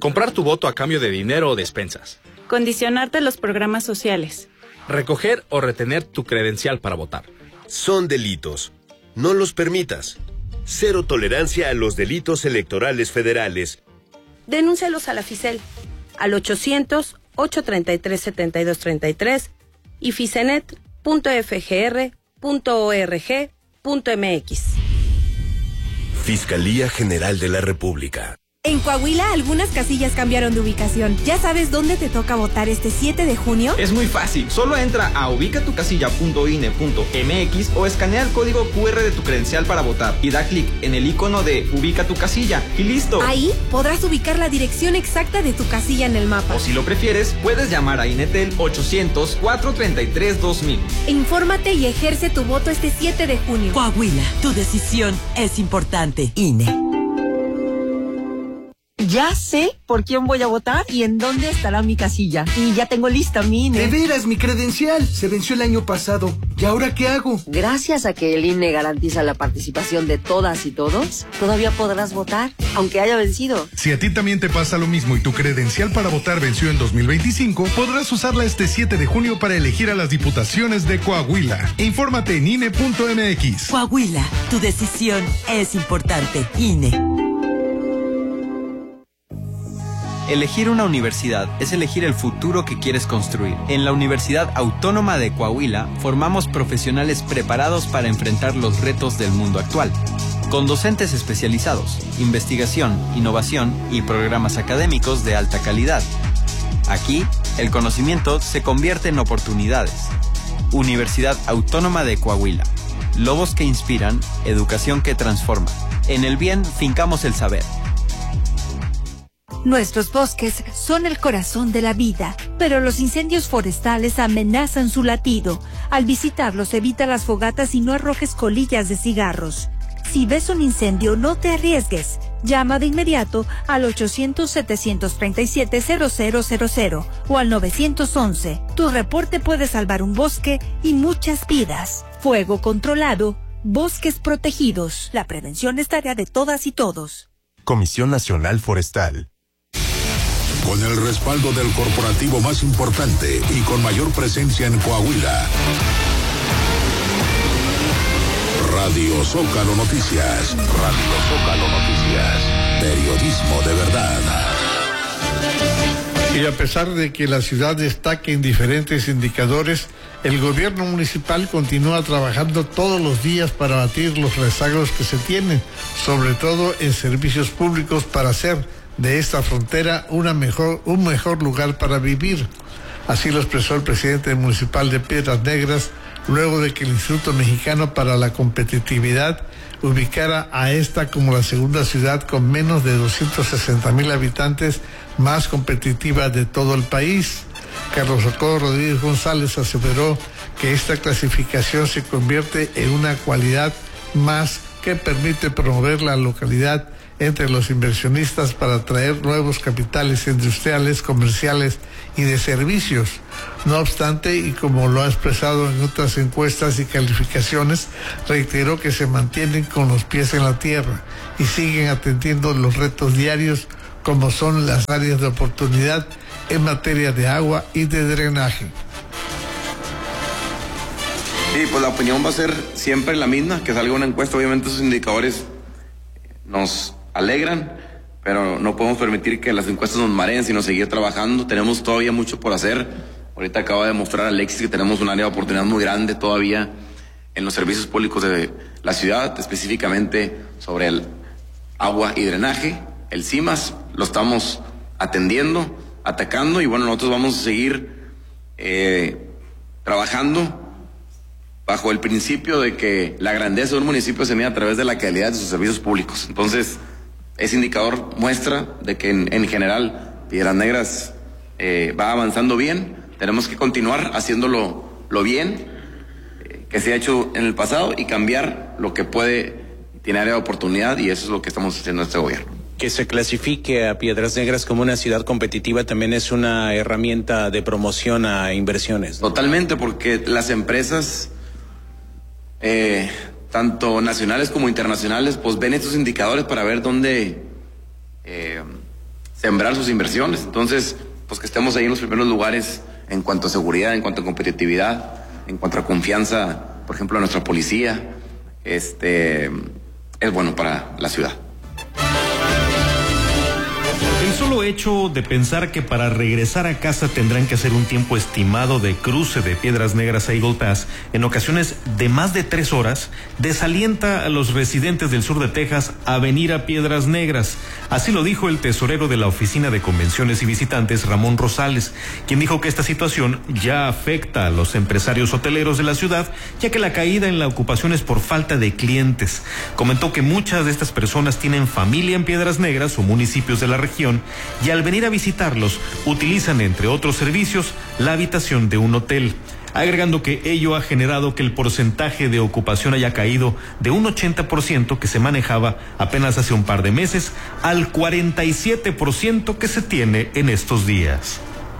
Comprar tu voto a cambio de dinero o despensas. Condicionarte a los programas sociales. Recoger o retener tu credencial para votar. Son delitos. No los permitas. Cero tolerancia a los delitos electorales federales. Denúncialos a la FICEL al 800-833-7233 y ficenet.fgr.org.mx. Fiscalía General de la República. En Coahuila, algunas casillas cambiaron de ubicación. ¿Ya sabes dónde te toca votar este 7 de junio? Es muy fácil. Solo entra a ubicatucasilla.ine.mx o escanea el código QR de tu credencial para votar y da clic en el icono de Ubica tu casilla y listo. Ahí podrás ubicar la dirección exacta de tu casilla en el mapa. O si lo prefieres, puedes llamar a INETEL 800-433-2000. Infórmate y ejerce tu voto este 7 de junio. Coahuila, tu decisión es importante. INE. Ya sé por quién voy a votar y en dónde estará mi casilla. Y ya tengo lista mi INE. De veras, mi credencial se venció el año pasado. ¿Y ahora qué hago? Gracias a que el INE garantiza la participación de todas y todos, todavía podrás votar, aunque haya vencido. Si a ti también te pasa lo mismo y tu credencial para votar venció en 2025, podrás usarla este 7 de junio para elegir a las diputaciones de Coahuila. Infórmate en INE.mx. Coahuila, tu decisión es importante. INE. Elegir una universidad es elegir el futuro que quieres construir. En la Universidad Autónoma de Coahuila formamos profesionales preparados para enfrentar los retos del mundo actual. Con docentes especializados, investigación, innovación y programas académicos de alta calidad. Aquí, el conocimiento se convierte en oportunidades. Universidad Autónoma de Coahuila. Lobos que inspiran, educación que transforma. En el bien, fincamos el saber. Nuestros bosques son el corazón de la vida, pero los incendios forestales amenazan su latido. Al visitarlos, evita las fogatas y no arrojes colillas de cigarros. Si ves un incendio, no te arriesgues. Llama de inmediato al 800-737-0000 o al 911. Tu reporte puede salvar un bosque y muchas vidas. Fuego controlado, bosques protegidos. La prevención es tarea de todas y todos. Comisión Nacional Forestal. Con el respaldo del corporativo más importante y con mayor presencia en Coahuila. Radio Zócalo Noticias. Radio Zócalo Noticias. Periodismo de verdad. Y a pesar de que la ciudad destaque en diferentes indicadores, el gobierno municipal continúa trabajando todos los días para batir los rezagos que se tienen, sobre todo en servicios públicos, para hacer de esta frontera un mejor lugar para vivir. Así lo expresó el presidente municipal de Piedras Negras, luego de que el Instituto Mexicano para la Competitividad ubicara a esta como la segunda ciudad con menos de 260,000 habitantes más competitiva de todo el país. Carlos Socorro Rodríguez González aseveró que esta clasificación se convierte en una cualidad más que permite promover la localidad entre los inversionistas para atraer nuevos capitales industriales, comerciales y de servicios. No obstante, y como lo ha expresado en otras encuestas y calificaciones, reiteró que se mantienen con los pies en la tierra y siguen atendiendo los retos diarios como son las áreas de oportunidad en materia de agua y de drenaje. Sí, pues la opinión va a ser siempre la misma, que salga una encuesta. Obviamente esos indicadores nos alegran, pero no podemos permitir que las encuestas nos mareen, sino seguir trabajando. Tenemos todavía mucho por hacer. Ahorita acaba de mostrar Alexis que tenemos un área de oportunidad muy grande todavía en los servicios públicos de la ciudad, específicamente sobre el agua y drenaje. El CIMAS lo estamos atendiendo, atacando, y bueno, nosotros vamos a seguir trabajando bajo el principio de que la grandeza de un municipio se mide a través de la calidad de sus servicios públicos. Entonces, ese indicador muestra de que en general Piedras Negras va avanzando bien. Tenemos que continuar haciéndolo lo bien que se ha hecho en el pasado y cambiar lo que tiene área de oportunidad, y eso es lo que estamos haciendo en este gobierno. Que se clasifique a Piedras Negras como una ciudad competitiva también es una herramienta de promoción a inversiones, ¿no? Totalmente, porque las empresas tanto nacionales como internacionales, pues ven estos indicadores para ver dónde sembrar sus inversiones. Entonces, pues que estemos ahí en los primeros lugares en cuanto a seguridad, en cuanto a competitividad, en cuanto a confianza, por ejemplo, a nuestra policía, es bueno para la ciudad. El solo hecho de pensar que para regresar a casa tendrán que hacer un tiempo estimado de cruce de Piedras Negras a Eagle Pass, en ocasiones de más de 3 horas, desalienta a los residentes del sur de Texas a venir a Piedras Negras. Así lo dijo el tesorero de la Oficina de Convenciones y Visitantes, Ramón Rosales, quien dijo que esta situación ya afecta a los empresarios hoteleros de la ciudad, ya que la caída en la ocupación es por falta de clientes. Comentó que muchas de estas personas tienen familia en Piedras Negras o municipios de la región, y al venir a visitarlos utilizan, entre otros servicios, la habitación de un hotel, agregando que ello ha generado que el porcentaje de ocupación haya caído de un 80% que se manejaba apenas hace un par de meses al 47% que se tiene en estos días.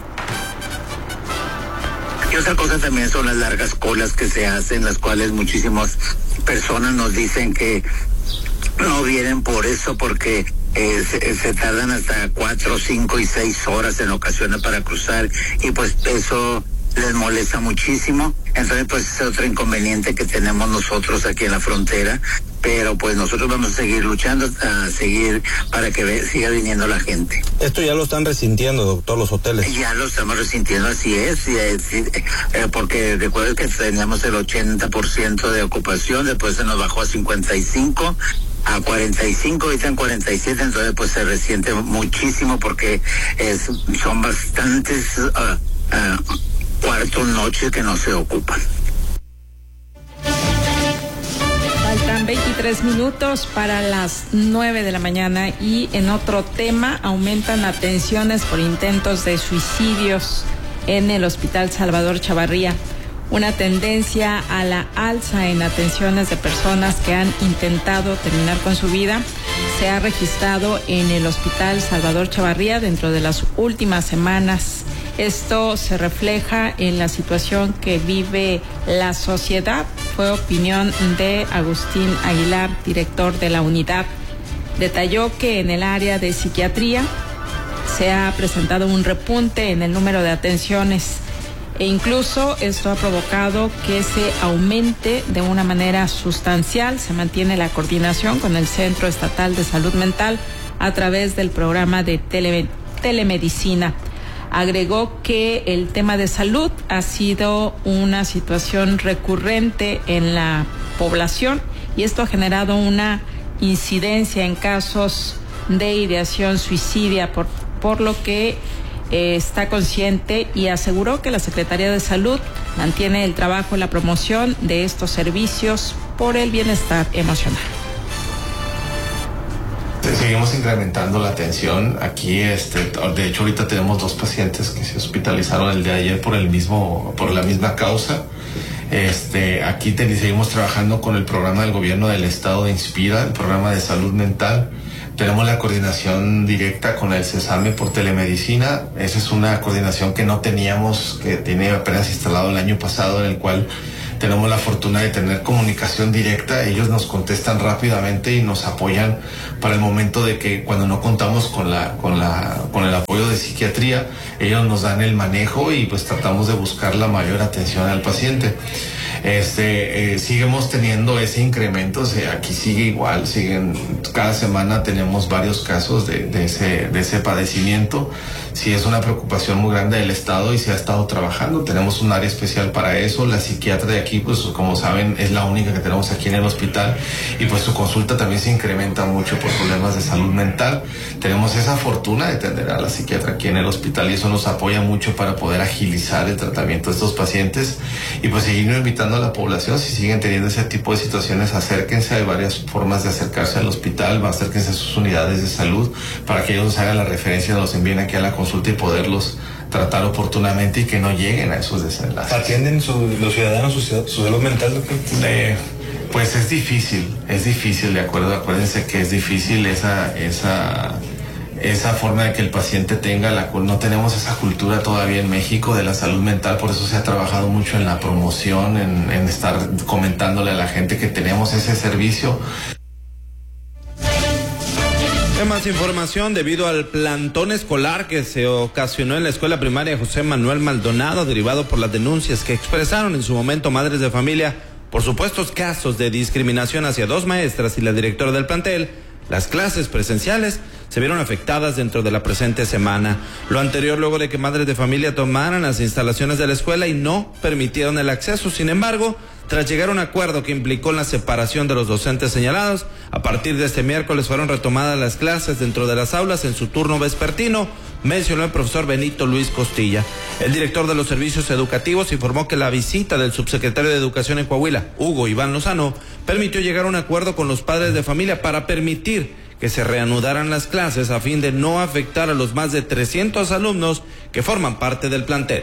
Y otra cosa también son las largas colas que se hacen, las cuales muchísimas personas nos dicen que no vienen por eso, porque se tardan hasta 4, 5 y 6 horas en ocasiones para cruzar, y pues eso les molesta muchísimo. Entonces pues es otro inconveniente que tenemos nosotros aquí en la frontera, pero pues nosotros vamos a seguir luchando, a seguir para que siga viniendo la gente. Esto ya lo están resintiendo, doctor, los hoteles. Ya lo estamos resintiendo, así es, porque recuerden que teníamos el 80% de ocupación, después se nos bajó a 55, a 45, ahorita en 47, entonces pues se resiente muchísimo porque son bastantes cuartos, noches que no se ocupan. Faltan 23 minutos para las 9 de la mañana y en otro tema, aumentan atenciones por intentos de suicidios en el Hospital Salvador Chavarría. Una tendencia a la alza en atenciones de personas que han intentado terminar con su vida se ha registrado en el Hospital Salvador Chavarría dentro de las últimas semanas. Esto se refleja en la situación que vive la sociedad, fue opinión de Agustín Aguilar, director de la unidad. Detalló que en el área de psiquiatría se ha presentado un repunte en el número de atenciones e incluso esto ha provocado que se aumente de una manera sustancial. Se mantiene la coordinación con el Centro Estatal de Salud Mental a través del programa de telemedicina. Agregó que el tema de salud ha sido una situación recurrente en la población y esto ha generado una incidencia en casos de ideación suicidia, por lo que está consciente y aseguró que la Secretaría de Salud mantiene el trabajo en la promoción de estos servicios por el bienestar emocional. Seguimos incrementando la atención aquí, de hecho ahorita tenemos 2 pacientes que se hospitalizaron el día de ayer por la misma causa. Aquí seguimos trabajando con el programa del gobierno del estado de Inspira, el programa de salud mental. Tenemos la coordinación directa con el CESAME por telemedicina. Esa es una coordinación que no teníamos, que tiene apenas instalado el año pasado, en el cual tenemos la fortuna de tener comunicación directa. Ellos nos contestan rápidamente y nos apoyan para el momento de que cuando no contamos con el apoyo de psiquiatría, ellos nos dan el manejo y pues tratamos de buscar la mayor atención al paciente. Seguimos teniendo ese incremento, aquí sigue igual, cada semana tenemos varios casos de ese padecimiento. Sí, es una preocupación muy grande del estado y se ha estado trabajando. Tenemos un área especial para eso. La psiquiatra de aquí, pues como saben, es la única que tenemos aquí en el hospital y pues su consulta también se incrementa mucho por problemas de salud mental. Tenemos esa fortuna de tener a la psiquiatra aquí en el hospital y eso nos apoya mucho para poder agilizar el tratamiento de estos pacientes y pues seguir invitando a la población. Si siguen teniendo ese tipo de situaciones, acérquense. Hay varias formas de acercarse al hospital, acérquense a sus unidades de salud para que ellos nos hagan la referencia, nos envíen aquí a la consulta y poderlos tratar oportunamente y que no lleguen a esos desenlaces. ¿Atienden los ciudadanos su salud mental, doctor? Pues es difícil, de acuerdo. Acuérdense que es difícil esa forma de que el paciente no tenemos esa cultura todavía en México de la salud mental, por eso se ha trabajado mucho en la promoción, en estar comentándole a la gente que tenemos ese servicio. Temas más información, debido al plantón escolar que se ocasionó en la escuela primaria José Manuel Maldonado, derivado por las denuncias que expresaron en su momento madres de familia por supuestos casos de discriminación hacia 2 maestras y la directora del plantel, las clases presenciales se vieron afectadas dentro de la presente semana. Lo anterior luego de que madres de familia tomaran las instalaciones de la escuela y no permitieron el acceso. Sin embargo, tras llegar a un acuerdo que implicó la separación de los docentes señalados, a partir de este miércoles fueron retomadas las clases dentro de las aulas en su turno vespertino, mencionó el profesor Benito Luis Costilla. El director de los servicios educativos informó que la visita del subsecretario de Educación en Coahuila, Hugo Iván Lozano, permitió llegar a un acuerdo con los padres de familia para permitir que se reanudaran las clases a fin de no afectar a los más de 300 alumnos que forman parte del plantel.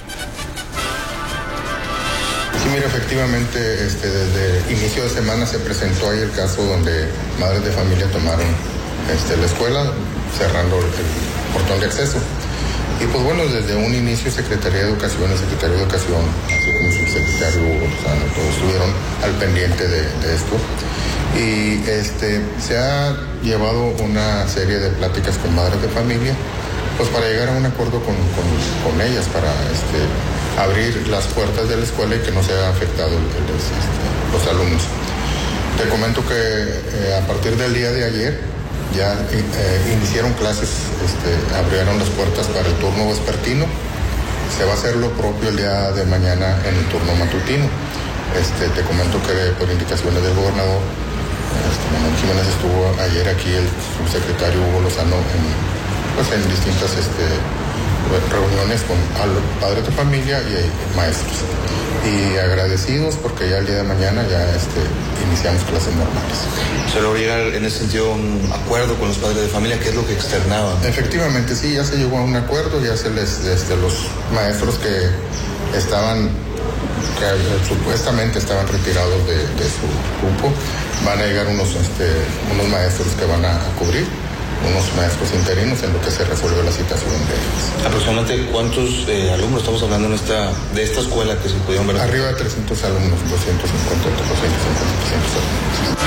Sí, mira, efectivamente, desde inicio de semana se presentó ahí el caso donde madres de familia tomaron la escuela, cerrando el portón de acceso. Y pues bueno, desde un inicio Secretaría de Educación, el secretario de Educación, así como el subsecretario Hugo Lozano, todos estuvieron al pendiente de esto. Y se ha llevado una serie de pláticas con madres de familia, pues para llegar a un acuerdo con ellas, para abrir las puertas de la escuela y que no se haya afectado los alumnos. Te comento que a partir del día de ayer ya iniciaron clases, abrieron las puertas para el turno vespertino. Se va a hacer lo propio el día de mañana en el turno matutino. Te comento que por indicaciones del gobernador, Manuel Jiménez, estuvo ayer aquí el subsecretario Hugo Lozano en distintas reuniones con padres de familia y maestros. Y agradecidos porque ya el día de mañana ya iniciamos clases normales. ¿Se logró llegar en ese sentido a un acuerdo con los padres de familia? ¿Qué es lo que externaban? Efectivamente, sí, ya se llegó a un acuerdo, ya se les, los maestros que supuestamente estaban retirados de su grupo, van a llegar unos maestros que van a cubrir, unos maestros interinos en lo que se resuelve la situación de ellos. ¿Aproximadamente cuántos alumnos estamos hablando de esta escuela que se pudieron ver? Arriba de 300 alumnos, 250 alumnos.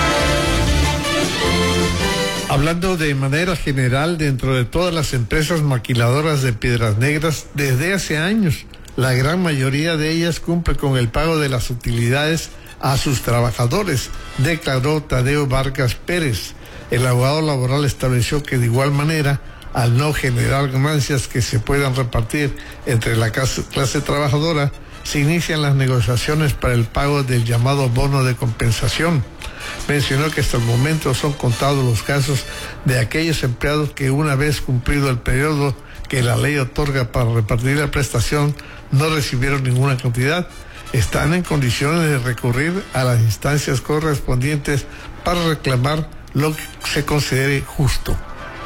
Hablando de manera general, dentro de todas las empresas maquiladoras de Piedras Negras, desde hace años, la gran mayoría de ellas cumple con el pago de las utilidades a sus trabajadores, declaró Tadeo Vargas Pérez. El abogado laboral estableció que de igual manera, al no generar ganancias que se puedan repartir entre la clase trabajadora, se inician las negociaciones para el pago del llamado bono de compensación. Mencionó que hasta el momento son contados los casos de aquellos empleados que una vez cumplido el periodo que la ley otorga para repartir la prestación, no recibieron ninguna cantidad, están en condiciones de recurrir a las instancias correspondientes para reclamar lo que se considere justo.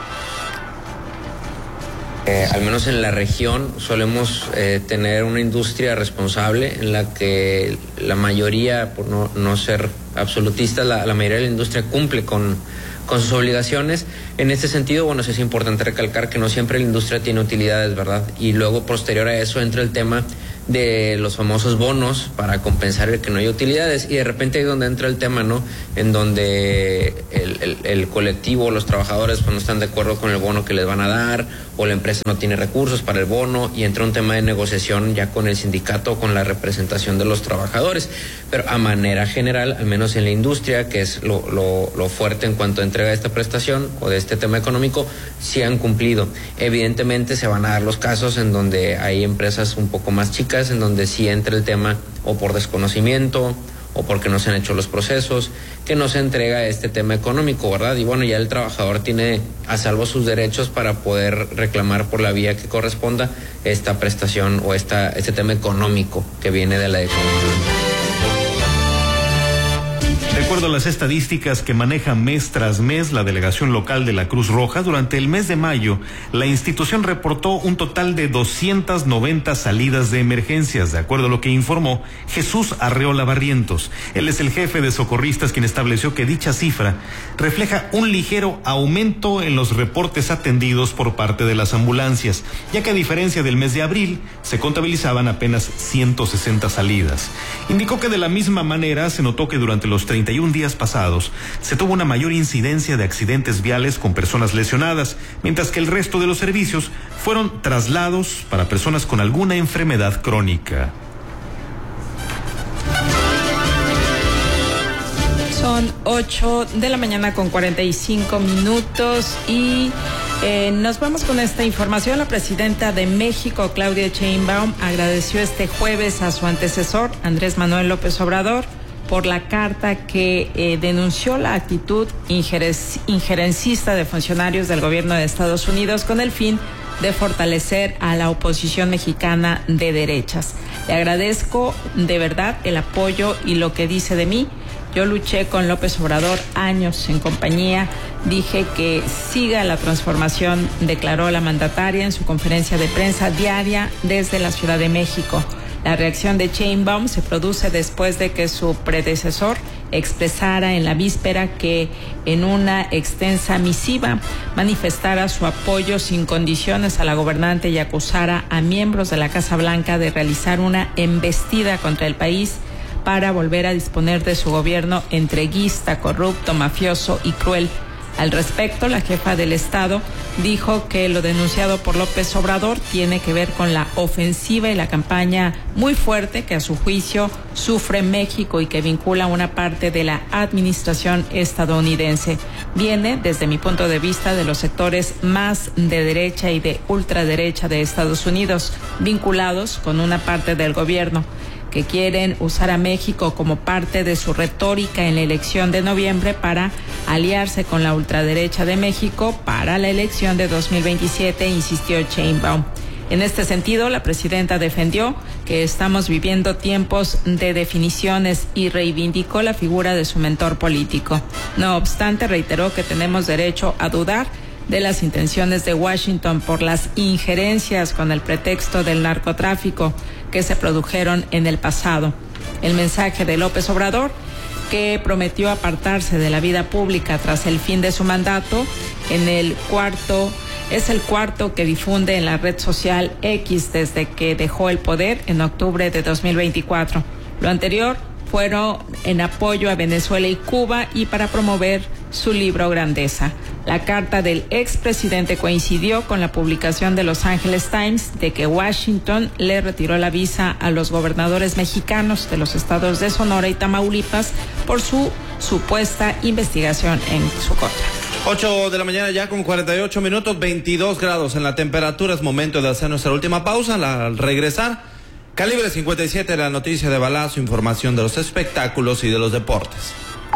Al menos en la región solemos tener una industria responsable en la que la mayoría, por no ser absolutista, la mayoría de la industria cumple con sus obligaciones. En este sentido, bueno, es importante recalcar que no siempre la industria tiene utilidades, ¿verdad? Y luego, posterior a eso, entra el tema de los famosos bonos para compensar el que no hay utilidades, y de repente ahí es donde entra el tema, ¿no? En donde el colectivo, los trabajadores, pues no están de acuerdo con el bono que les van a dar, o la empresa no tiene recursos para el bono, y entra un tema de negociación ya con el sindicato o con la representación de los trabajadores. Pero a manera general, al menos en la industria, que es lo fuerte en cuanto a entrega de esta prestación o de este tema económico, sí han cumplido. Evidentemente se van a dar los casos en donde hay empresas un poco más chicas, en donde sí entra el tema o por desconocimiento o porque no se han hecho los procesos, que no se entrega este tema económico, ¿verdad? Y bueno, ya el trabajador tiene a salvo sus derechos para poder reclamar por la vía que corresponda esta prestación o este tema económico que viene de la economía. De acuerdo a las estadísticas que maneja mes tras mes la delegación local de la Cruz Roja, durante el mes de mayo, la institución reportó un total de 290 salidas de emergencias, de acuerdo a lo que informó Jesús Arreola Barrientos. Él es el jefe de socorristas, quien estableció que dicha cifra refleja un ligero aumento en los reportes atendidos por parte de las ambulancias, ya que a diferencia del mes de abril, se contabilizaban apenas 160 salidas. Indicó que de la misma manera se notó que durante los 30 31 días pasados, se tuvo una mayor incidencia de accidentes viales con personas lesionadas, mientras que el resto de los servicios fueron traslados para personas con alguna enfermedad crónica. Son 8 de la mañana con 45 minutos y nos vamos con esta información. La presidenta de México, Claudia Sheinbaum, agradeció este jueves a su antecesor, Andrés Manuel López Obrador, por la carta que denunció la actitud injerencista de funcionarios del gobierno de Estados Unidos con el fin de fortalecer a la oposición mexicana de derechas. Le agradezco de verdad el apoyo y lo que dice de mí. Yo luché con López Obrador años en compañía, dije que siga la transformación, declaró la mandataria en su conferencia de prensa diaria desde la Ciudad de México. La reacción de Sheinbaum se produce después de que su predecesor expresara en la víspera que en una extensa misiva manifestara su apoyo sin condiciones a la gobernante y acusara a miembros de la Casa Blanca de realizar una embestida contra el país para volver a disponer de su gobierno entreguista, corrupto, mafioso y cruel. Al respecto, la jefa del Estado dijo que lo denunciado por López Obrador tiene que ver con la ofensiva y la campaña muy fuerte que a su juicio sufre México y que vincula a una parte de la administración estadounidense. Viene, desde mi punto de vista, de los sectores más de derecha y de ultraderecha de Estados Unidos, vinculados con una parte del gobierno, que quieren usar a México como parte de su retórica en la elección de noviembre para aliarse con la ultraderecha de México para la elección de 2027, insistió Sheinbaum. En este sentido, la presidenta defendió que estamos viviendo tiempos de definiciones y reivindicó la figura de su mentor político. No obstante, reiteró que tenemos derecho a dudar de las intenciones de Washington por las injerencias con el pretexto del narcotráfico que se produjeron en el pasado. El mensaje de López Obrador, que prometió apartarse de la vida pública tras el fin de su mandato, es el cuarto que difunde en la red social X desde que dejó el poder en octubre de 2024. Lo anterior fueron en apoyo a Venezuela y Cuba y para promover su libro Grandeza. La carta del expresidente coincidió con la publicación de Los Angeles Times de que Washington le retiró la visa a los gobernadores mexicanos de los estados de Sonora y Tamaulipas por su supuesta investigación en su contra. 8 de la mañana ya con 48 minutos, 22 grados en la temperatura. Es momento de hacer nuestra última pausa. Al regresar, Calibre 57, la noticia de balazo, información de los espectáculos y de los deportes.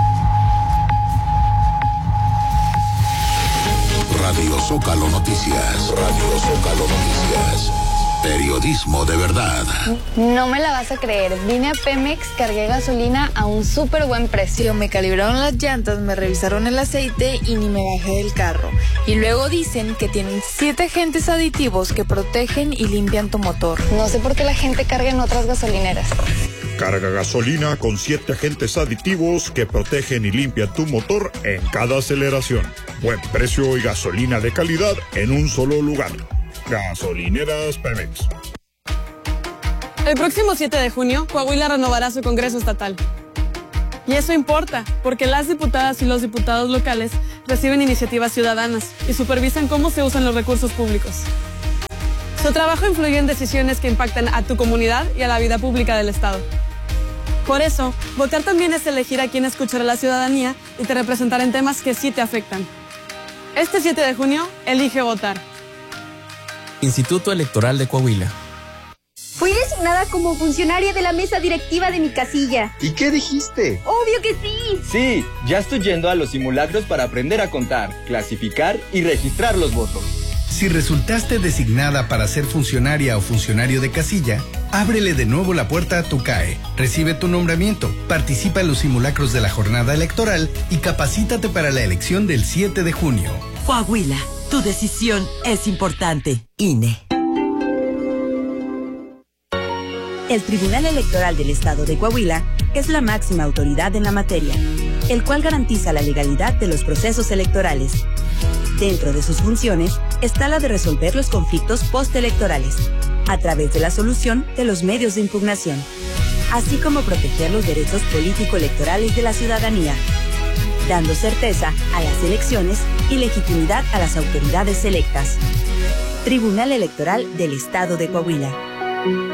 Radio Zócalo Noticias. Radio Zócalo Noticias. Periodismo de verdad. No me la vas a creer. Vine a Pemex, cargué gasolina a un súper buen precio. Me calibraron las llantas, me revisaron el aceite y ni me bajé del carro. Y luego dicen que tienen 7 agentes aditivos que protegen y limpian tu motor. No sé por qué la gente carga en otras gasolineras. Carga gasolina con 7 agentes aditivos que protegen y limpian tu motor en cada aceleración. Buen precio y gasolina de calidad en un solo lugar. Gasolineras Pemex. El próximo 7 de junio, Coahuila renovará su Congreso Estatal. Y eso importa, porque las diputadas y los diputados locales reciben iniciativas ciudadanas y supervisan cómo se usan los recursos públicos. Su trabajo influye en decisiones que impactan a tu comunidad y a la vida pública del Estado. Por eso, votar también es elegir a quién escuchar a la ciudadanía y te representar en temas que sí te afectan. Este 7 de junio, elige votar. Instituto Electoral de Coahuila. Fui designada como funcionaria de la mesa directiva de mi casilla. ¿Y qué dijiste? ¡Obvio que sí! Sí, ya estoy yendo a los simulacros para aprender a contar, clasificar y registrar los votos. Si resultaste designada para ser funcionaria o funcionario de casilla, ábrele de nuevo la puerta a tu CAE, recibe tu nombramiento, participa en los simulacros de la jornada electoral y capacítate para la elección del 7 de junio. Coahuila, tu decisión es importante. INE. El Tribunal Electoral del Estado de Coahuila es la máxima autoridad en la materia, el cual garantiza la legalidad de los procesos electorales. Dentro de sus funciones está la de resolver los conflictos postelectorales, a través de la solución de los medios de impugnación. así como proteger los derechos político-electorales de la ciudadanía, dando certeza a las elecciones y legitimidad a las autoridades electas. Tribunal Electoral del Estado de Coahuila.